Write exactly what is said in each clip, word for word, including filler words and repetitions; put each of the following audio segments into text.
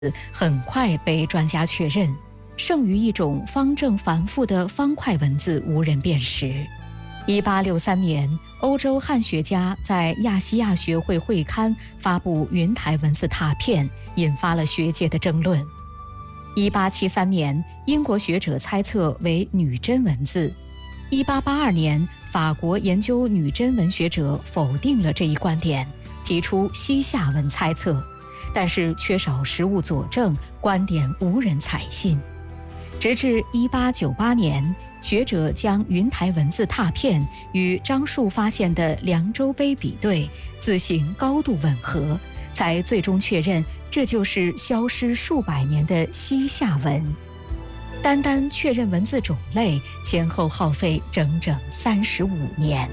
很快被专家确认，剩余一种方正繁复的方块文字无人辨识。一八六三年，欧洲汉学家在亚细亚学会会刊发布云台文字拓片，引发了学界的争论。一八七三年，英国学者猜测为女真文字。一八八二年，法国研究女真文学者否定了这一观点，提出西夏文猜测，但是缺少实物佐证，观点无人采信。直至一八九八年，学者将云台文字拓片与樟树发现的凉州碑比对，自行高度吻合，才最终确认这就是消失数百年的西夏文。单单确认文字种类，前后耗费整整三十五年。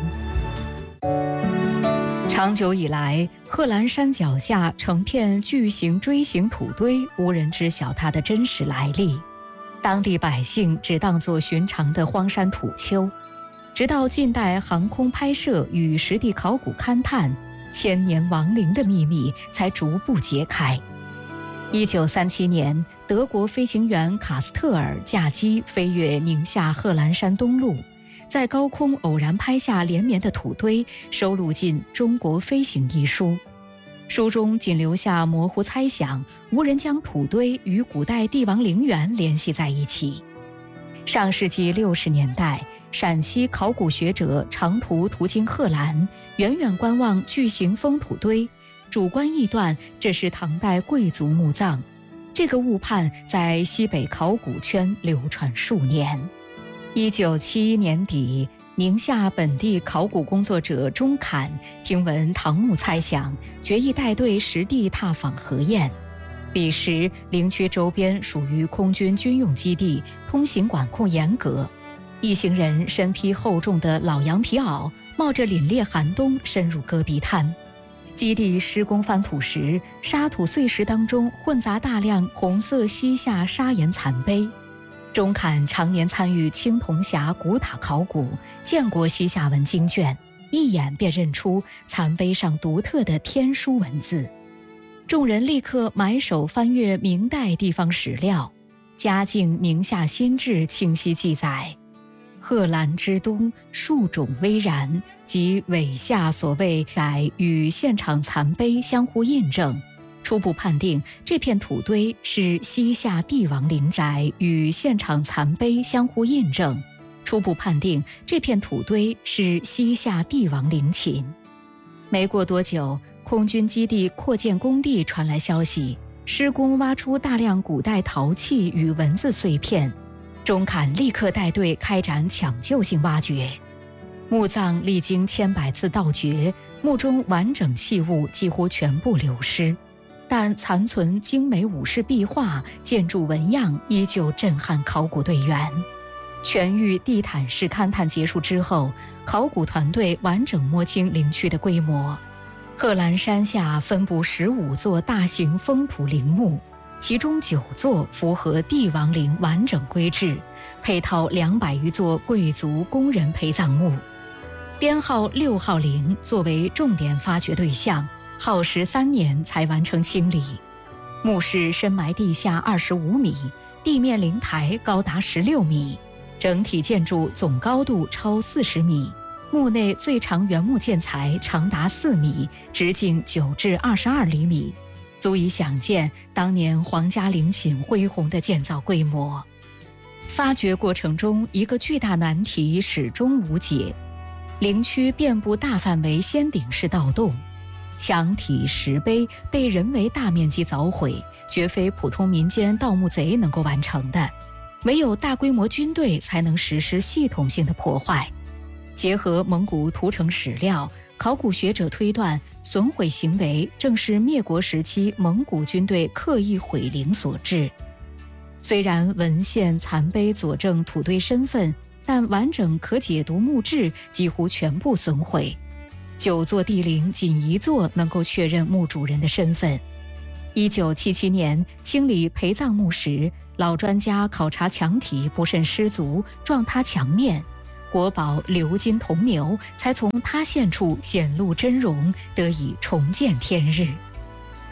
长久以来，贺兰山脚下成片巨型锥形土堆，无人知晓它的真实来历。当地百姓只当作寻常的荒山土丘，直到近代航空拍摄与实地考古勘探，千年亡灵的秘密才逐步揭开。一九三七年，德国飞行员卡斯特尔驾机飞越宁夏贺兰山东麓，在高空偶然拍下连绵的土堆，收录进《中国飞行》一书。书中仅留下模糊猜想，无人将土堆与古代帝王陵园联系在一起。上世纪六十年代，陕西考古学者长途途经贺兰，远远观望巨型封土堆，主观臆断这是唐代贵族墓葬。这个误判在西北考古圈流传数年。一九七一年底，宁夏本地考古工作者钟侃听闻唐墓猜想，决意带队实地踏访核验。彼时陵区周边属于空军军用基地，通行管控严格。一行人身披厚重的老羊皮袄，冒着凛冽寒冬深入戈壁滩。基地施工翻土时，沙土碎石当中混杂大量红色西夏砂岩残碑。钟侃常年参与青铜峡古塔考古，见过西夏文经卷，一眼便认出残碑上独特的天书文字。众人立刻埋首翻阅明代地方史料，嘉靖宁夏新志清晰记载：贺兰之东，树种巍然，即尾下所谓载与现场残碑相互印证，初步判定这片土堆是西夏帝王陵载与现场残碑相互印证，初步判定这片土堆是西夏帝王陵寝。没过多久，空军基地扩建工地传来消息，施工挖出大量古代陶器与文字碎片。钟侃立刻带队开展抢救性挖掘。墓葬历经千百次盗掘，墓中完整器物几乎全部流失，但残存精美武士壁画、建筑纹样依旧震撼考古队员。全域地毯式勘探结束之后，考古团队完整摸清陵区的规模。贺兰山下分布十五座大型封土陵墓，其中九座符合帝王陵完整规制，配套两百余座贵族工人陪葬墓。编号六号陵作为重点发掘对象，耗时三年才完成清理。墓室深埋地下二十五米，地面陵台高达十六米，整体建筑总高度超四十米。墓内最长原木建材长达四米，直径九至二十二厘米，足以想见当年皇家陵寝恢宏的建造规模。发掘过程中，一个巨大难题始终无解。陵区遍布大范围掀顶式盗洞，墙体石碑被人为大面积凿毁，绝非普通民间盗墓贼能够完成的，唯有大规模军队才能实施系统性的破坏。结合蒙古屠城史料，考古学者推断，损毁行为正是灭国时期蒙古军队刻意毁陵所致。虽然文献残碑佐证土堆身份，但完整可解读墓志几乎全部损毁。九座帝陵仅一座能够确认墓主人的身份。一九七七年清理陪葬墓时，老专家考察墙体不慎失足，撞塌墙面，国宝鎏金铜牛才从塌陷处显露真容，得以重见天日。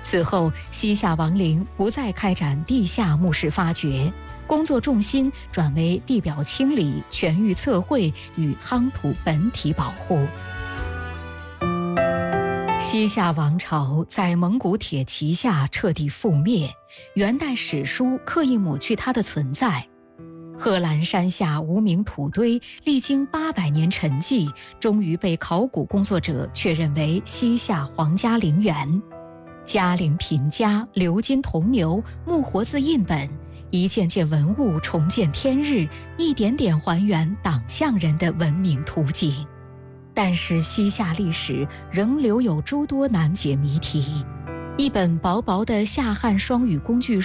此后，西夏王陵不再开展地下墓室发掘，工作重心转为地表清理、全域测绘与夯土本体保护。西夏王朝在蒙古铁骑下彻底覆灭，元代史书刻意抹去它的存在。贺兰山下无名土堆历经八百年沉寂，终于被考古工作者确认为西夏皇家陵园。嘉陵品家、鎏金铜牛、木活字印本，一件件文物重见天日，一点点还原党项人的文明图景。但是西夏历史仍留有诸多难解谜题。一本薄薄的夏汉双语工具